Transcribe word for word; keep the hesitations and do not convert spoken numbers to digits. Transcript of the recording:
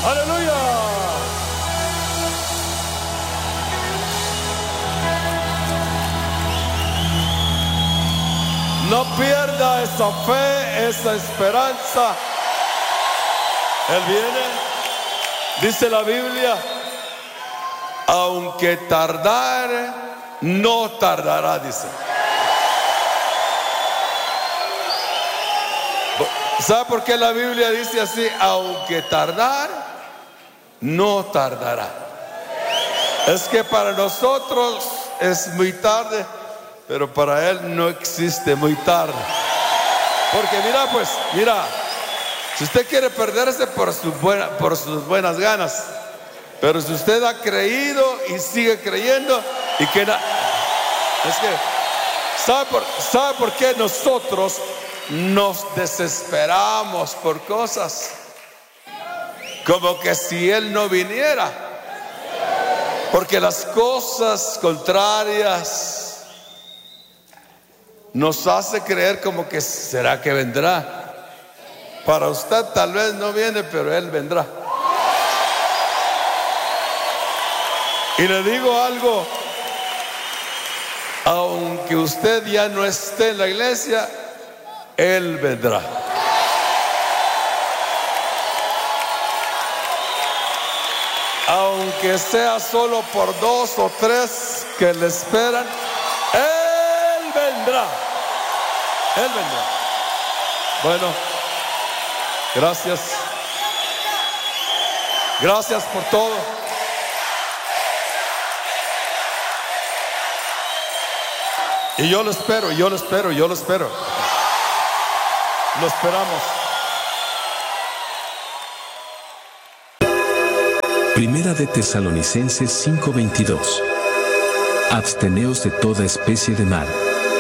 Aleluya. No pierda esa fe, esa esperanza. Él viene, dice la Biblia, aunque tardare, no tardará, dice. ¿Sabe por qué la Biblia dice así? Aunque tardar, no tardará. Es que para nosotros es muy tarde, pero para Él no existe muy tarde. Porque mira, pues, mira, si usted quiere perderse por, su buena, por sus buenas ganas, pero si usted ha creído y sigue creyendo, y que na- es que, ¿sabe por, ¿sabe por qué nosotros nos desesperamos por cosas? Como que si Él no viniera. Porque las cosas contrarias nos hace creer como que será que vendrá. Para usted tal vez no viene, pero Él vendrá. Y le digo algo, aunque usted ya no esté en la iglesia, Él vendrá. Aunque sea solo por dos o tres que le esperan, Él vendrá. Él vendrá. Bueno, gracias. Gracias por todo. Y yo lo espero, yo lo espero, yo lo espero. Lo esperamos. Primera de Tesalonicenses cinco veintidós. Absteneos de toda especie de mal.